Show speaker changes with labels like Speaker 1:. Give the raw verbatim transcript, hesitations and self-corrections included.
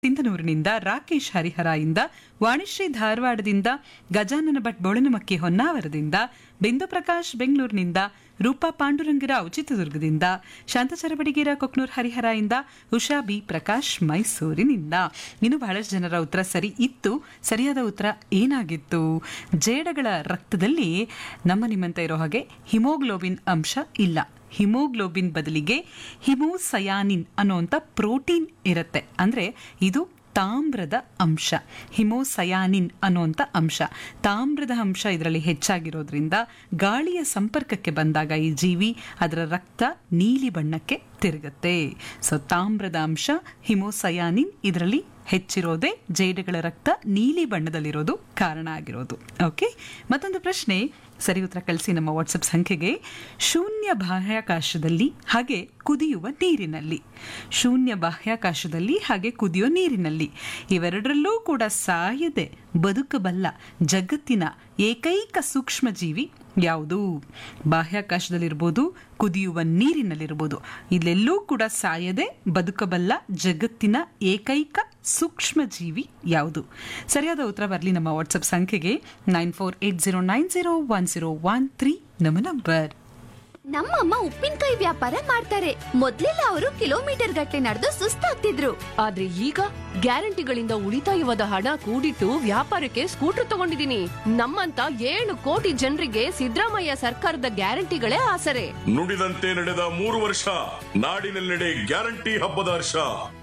Speaker 1: ಸಿಂಧನೂರಿನಿಂದ, ರಾಕೇಶ್ ಹರಿಹರ ಇಂದ, ವಾಣಿಶ್ರೀ ಧಾರವಾಡದಿಂದ, ಗಜಾನನ ಭಟ್ ಬೋಳನಮಕ್ಕಿ ಹೊನ್ನಾವರದಿಂದ, ಬಿಂದು ಪ್ರಕಾಶ್ ಬೆಂಗಳೂರಿನಿಂದ, ರೂಪಾ ಪಾಂಡುರಂಗರಾವ್ ಚಿತ್ರದುರ್ಗದಿಂದ, ಶಾಂತಚರಬಡಿಗೇರ ಕೊಕ್ನೂರ್ ಹರಿಹರ ಇಂದ, ಉಷಾ ಬಿ ಪ್ರಕಾಶ್ ಮೈಸೂರಿನಿಂದ. ಇನ್ನು ಬಹಳಷ್ಟು ಜನರ ಉತ್ತರ ಸರಿ ಇತ್ತು. ಸರಿಯಾದ ಉತ್ತರ ಏನಾಗಿತ್ತು? ಜೇಡಗಳ ರಕ್ತದಲ್ಲಿ ನಮ್ಮ ನಿಮ್ಮಂತ ಇರೋ ಹಾಗೆ ಹಿಮೋಗ್ಲೋಬಿನ್ ಅಂಶ ಇಲ್ಲ. ಹಿಮೋಗ್ಲೋಬಿನ್ ಬದಲಿಗೆ ಹಿಮೋಸಯಾನಿನ್ ಅನ್ನುವಂಥ ಪ್ರೋಟೀನ್ ಇರುತ್ತೆ. ಅಂದರೆ ಇದು ತಾಮ್ರದ ಅಂಶ. ಹಿಮೋಸಯಾನಿನ್ ಅನ್ನುವಂಥ ಅಂಶ, ತಾಮ್ರದ ಅಂಶ ಇದರಲ್ಲಿ ಹೆಚ್ಚಾಗಿರೋದ್ರಿಂದ ಗಾಳಿಯ ಸಂಪರ್ಕಕ್ಕೆ ಬಂದಾಗ ಈ ಜೀವಿ ಅದರ ರಕ್ತ ನೀಲಿ ಬಣ್ಣಕ್ಕೆ ತಿರುಗುತ್ತೆ. ಸೊ ತಾಮ್ರದ ಅಂಶ ಹಿಮೋಸಯಾನಿನ್ ಇದರಲ್ಲಿ ಹೆಚ್ಚಿರೋದೇ ಜೇಡಗಳ ರಕ್ತ ನೀಲಿ ಬಣ್ಣದಲ್ಲಿರೋದು ಕಾರಣ ಆಗಿರೋದು. ಓಕೆ, ಮತ್ತೊಂದು ಪ್ರಶ್ನೆ ಸರಿ ಉತ್ತರ ಕಳಿಸಿ ನಮ್ಮ ವಾಟ್ಸಪ್ ಸಂಖ್ಯೆಗೆ. ಶೂನ್ಯ ಬಾಹ್ಯಾಕಾಶದಲ್ಲಿ ಹಾಗೆ ಕುದಿಯುವ ನೀರಿನಲ್ಲಿ, ಶೂನ್ಯ ಬಾಹ್ಯಾಕಾಶದಲ್ಲಿ ಹಾಗೆ ಕುದಿಯೋ ನೀರಿನಲ್ಲಿ ಇವೆರಡರಲ್ಲೂ ಕೂಡ ಸಾಯದೆ ಬದುಕಬಲ್ಲ ಜಗತ್ತಿನ ಏಕೈಕ ಸೂಕ್ಷ್ಮ ಜೀವಿ ಯಾವುದು? ಬಾಹ್ಯಾಕಾಶದಲ್ಲಿರ್ಬೋದು, ಕುದಿಯುವ ನೀರಿನಲ್ಲಿರ್ಬೋದು, ಇಲ್ಲೆಲ್ಲೂ ಕೂಡ ಸಾಯದೆ ಬದುಕಬಲ್ಲ ಜಗತ್ತಿನ ಏಕೈಕ ಸೂಕ್ಷ್ಮ ಜೀವಿ ಯಾವುದು? ಸರಿಯಾದ ಉತ್ತರ ಬರಲಿ ನಮ್ಮ ವಾಟ್ಸಪ್ ಸಂಖ್ಯೆಗೆ nine four eight zero nine zero one zero one three ನಮ್ಮ ನಂಬರ್.
Speaker 2: ನಮ್ಮಮ್ಮ ಉಪ್ಪಿನಕಾಯಿ ವ್ಯಾಪಾರ ಮಾಡ್ತಾರೆ. ಮೊದ್ಲೆಲ್ಲ ಅವರು ಕಿಲೋಮೀಟರ್ ಗಟ್ಟಲೆ ನಡೆದು ಸುಸ್ತಾಗ್ತಿದ್ರು.
Speaker 3: ಆದ್ರೆ ಈಗ ಗ್ಯಾರಂಟಿಗಳಿಂದ ಉಳಿತಾಯವಾದ ಹಣ ಕೂಡಿಟ್ಟು ವ್ಯಾಪಾರಕ್ಕೆ ಸ್ಕೂಟರ್ ತಗೊಂಡಿದೀನಿ. ನಮ್ಮಂತ ಏಳು ಕೋಟಿ ಜನರಿಗೆ ಸಿದ್ದರಾಮಯ್ಯ ಸರ್ಕಾರದ ಗ್ಯಾರಂಟಿಗಳೇ ಆಸರೆ.
Speaker 4: ನುಡಿದಂತೆ ನಡೆದ ಮೂರು ವರ್ಷ, ನಾಡಿನೆಲ್ಲೆಡೆ ಗ್ಯಾರಂಟಿ ಹಬ್ಬದ ಹರ್ಷ.